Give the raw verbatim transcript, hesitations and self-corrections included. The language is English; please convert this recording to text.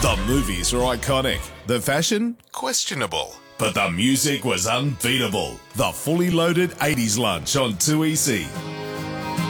The movies were iconic. The fashion? Questionable. But the music was unbeatable. The fully loaded eighties lunch on two E C.